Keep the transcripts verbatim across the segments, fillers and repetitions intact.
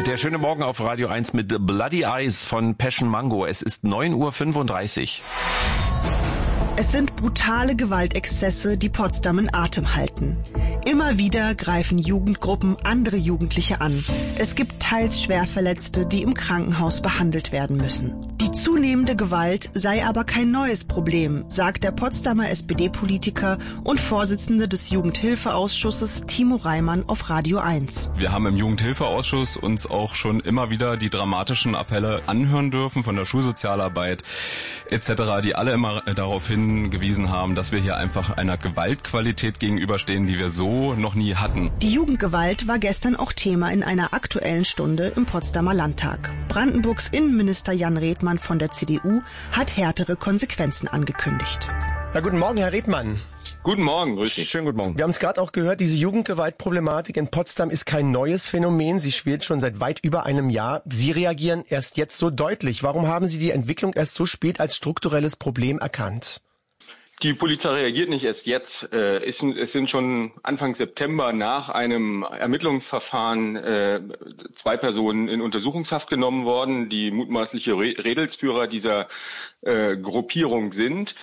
Der schöne Morgen auf Radio eins mit Bloody Eyes von Passion Mango. Es ist neun Uhr fünfunddreißig. Es sind brutale Gewaltexzesse, die Potsdam in Atem halten. Immer wieder greifen Jugendgruppen andere Jugendliche an. Es gibt teils Schwerverletzte, die im Krankenhaus behandelt werden müssen. Die zunehmende Gewalt sei aber kein neues Problem, sagt der Potsdamer S P D-Politiker und Vorsitzende des Jugendhilfeausschusses Timo Reimann auf Radio eins. Wir haben im Jugendhilfeausschuss uns auch schon immer wieder die dramatischen Appelle anhören dürfen von der Schulsozialarbeit et cetera, die alle immer darauf hingewiesen haben, dass wir hier einfach einer Gewaltqualität gegenüberstehen, die wir so noch nie hatten. Die Jugendgewalt war gestern auch Thema in einer aktuellen Stunde im Potsdamer Landtag. Brandenburgs Innenminister Jan Redmann von der C D U hat härtere Konsequenzen angekündigt. Ja, guten Morgen, Herr Redmann. Guten Morgen, grüß dich. Schönen guten Morgen. Wir haben es gerade auch gehört, diese Jugendgewaltproblematik in Potsdam ist kein neues Phänomen. Sie schwelt schon seit weit über einem Jahr. Sie reagieren erst jetzt so deutlich. Warum haben Sie die Entwicklung erst so spät als strukturelles Problem erkannt? Die Polizei reagiert nicht erst jetzt. Es sind schon Anfang September nach einem Ermittlungsverfahren zwei Personen in Untersuchungshaft genommen worden, die mutmaßliche Redelsführer dieser Gruppierung sind.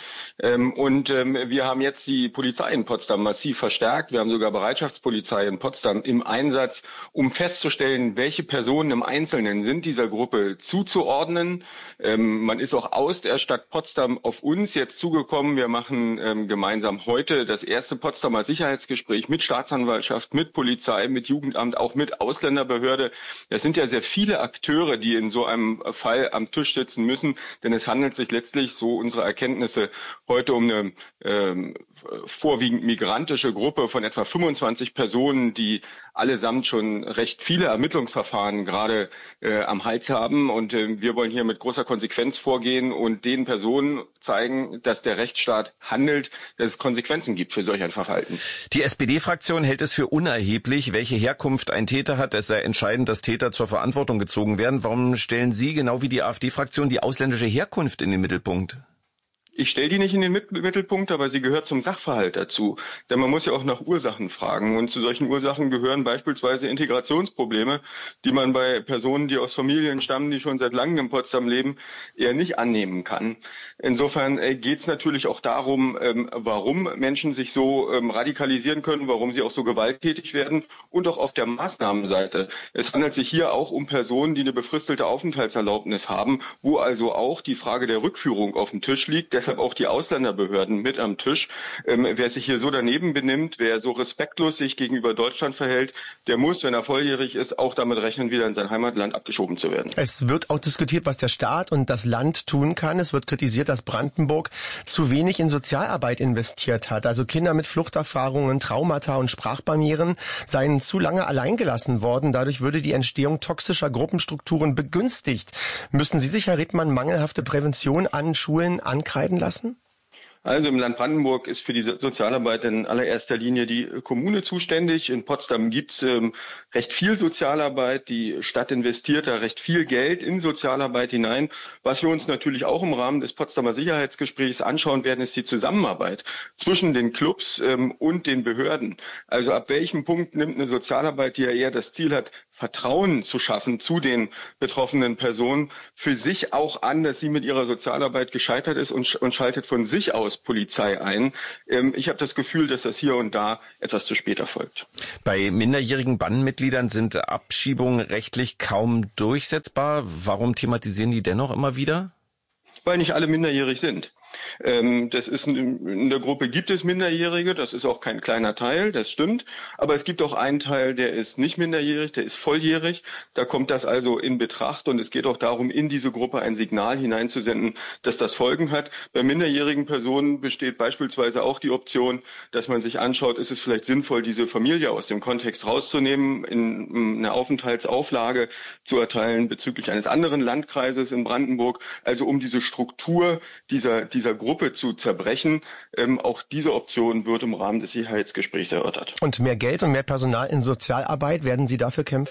Und wir haben jetzt die Polizei in Potsdam massiv verstärkt. Wir haben sogar Bereitschaftspolizei in Potsdam im Einsatz, um festzustellen, welche Personen im Einzelnen sind dieser Gruppe zuzuordnen. Man ist auch aus der Stadt Potsdam auf uns jetzt zugekommen. Wir machen ähm, gemeinsam heute das erste Potsdamer Sicherheitsgespräch mit Staatsanwaltschaft, mit Polizei, mit Jugendamt, auch mit Ausländerbehörde. Es sind ja sehr viele Akteure, die in so einem Fall am Tisch sitzen müssen, denn es handelt sich letztlich, so unsere Erkenntnisse, heute um eine ähm, vorwiegend migrantische Gruppe von etwa fünfundzwanzig Personen, die allesamt schon recht viele Ermittlungsverfahren gerade äh, am Hals haben. Und äh, wir wollen hier mit großer Konsequenz vorgehen und den Personen zeigen, dass der Rechtsstaat handelt, dass es Konsequenzen gibt für solch ein Verhalten. Die S P D-Fraktion hält es für unerheblich, welche Herkunft ein Täter hat. Es sei entscheidend, dass Täter zur Verantwortung gezogen werden. Warum stellen Sie, genau wie die AfD-Fraktion, die ausländische Herkunft in den Mittelpunkt? Ich stelle die nicht in den Mittelpunkt, aber sie gehört zum Sachverhalt dazu. Denn man muss ja auch nach Ursachen fragen. Und zu solchen Ursachen gehören beispielsweise Integrationsprobleme, die man bei Personen, die aus Familien stammen, die schon seit langem in Potsdam leben, eher nicht annehmen kann. Insofern geht es natürlich auch darum, warum Menschen sich so radikalisieren können, warum sie auch so gewalttätig werden und auch auf der Maßnahmenseite. Es handelt sich hier auch um Personen, die eine befristete Aufenthaltserlaubnis haben, wo also auch die Frage der Rückführung auf dem Tisch liegt. Deshalb auch die Ausländerbehörden mit am Tisch. Ähm, wer sich hier so daneben benimmt, wer so respektlos sich gegenüber Deutschland verhält, der muss, wenn er volljährig ist, auch damit rechnen, wieder in sein Heimatland abgeschoben zu werden. Es wird auch diskutiert, was der Staat und das Land tun kann. Es wird kritisiert, dass Brandenburg zu wenig in Sozialarbeit investiert hat. Also Kinder mit Fluchterfahrungen, Traumata und Sprachbarrieren seien zu lange alleingelassen worden. Dadurch würde die Entstehung toxischer Gruppenstrukturen begünstigt. Müssen Sie sich, Herr Redmann, mangelhafte Prävention an Schulen ankreiden lassen? Also im Land Brandenburg ist für die Sozialarbeit in allererster Linie die Kommune zuständig. In Potsdam gibt es ähm, recht viel Sozialarbeit. Die Stadt investiert da recht viel Geld in Sozialarbeit hinein. Was wir uns natürlich auch im Rahmen des Potsdamer Sicherheitsgesprächs anschauen werden, ist die Zusammenarbeit zwischen den Clubs ähm, und den Behörden. Also ab welchem Punkt nimmt eine Sozialarbeit, die ja eher das Ziel hat, Vertrauen zu schaffen zu den betroffenen Personen, für sich auch an, dass sie mit ihrer Sozialarbeit gescheitert ist und, und schaltet von sich aus Polizei ein. Ähm, ich habe das Gefühl, dass das hier und da etwas zu spät erfolgt. Bei minderjährigen Bandenmitgliedern sind Abschiebungen rechtlich kaum durchsetzbar. Warum thematisieren die dennoch immer wieder? Weil nicht alle minderjährig sind. Ähm, das ist in der Gruppe gibt es Minderjährige, das ist auch kein kleiner Teil, das stimmt. Aber es gibt auch einen Teil, der ist nicht minderjährig, der ist volljährig. Da kommt das also in Betracht und es geht auch darum, in diese Gruppe ein Signal hineinzusenden, dass das Folgen hat. Bei minderjährigen Personen besteht beispielsweise auch die Option, dass man sich anschaut, ist es vielleicht sinnvoll, diese Familie aus dem Kontext rauszunehmen, in eine Aufenthaltsauflage zu erteilen bezüglich eines anderen Landkreises in Brandenburg. Also um diese Struktur dieser, dieser dieser Gruppe zu zerbrechen. Ähm, auch diese Option wird im Rahmen des Sicherheitsgesprächs erörtert. Und mehr Geld und mehr Personal in Sozialarbeit, werden Sie dafür kämpfen?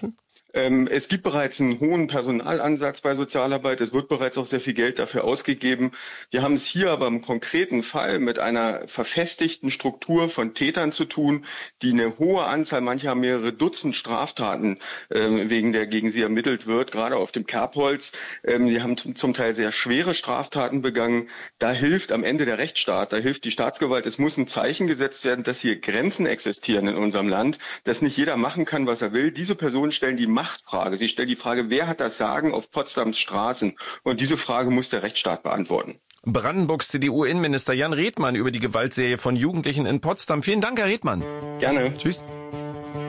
Ähm, es gibt bereits einen hohen Personalansatz bei Sozialarbeit. Es wird bereits auch sehr viel Geld dafür ausgegeben. Wir haben es hier aber im konkreten Fall mit einer verfestigten Struktur von Tätern zu tun, die eine hohe Anzahl, manche haben mehrere Dutzend Straftaten, ähm, wegen der gegen sie ermittelt wird, gerade auf dem Kerbholz. Ähm, die haben zum Teil sehr schwere Straftaten begangen. Da hilft am Ende der Rechtsstaat, da hilft die Staatsgewalt. Es muss ein Zeichen gesetzt werden, dass hier Grenzen existieren in unserem Land, dass nicht jeder machen kann, was er will. Diese Personen stellen die Machtfrage. Sie stellt die Frage, wer hat das Sagen auf Potsdams Straßen? Und diese Frage muss der Rechtsstaat beantworten. Brandenburgs C D U-Innenminister Jan Redmann über die Gewaltserie von Jugendlichen in Potsdam. Vielen Dank, Herr Redmann. Gerne. Tschüss.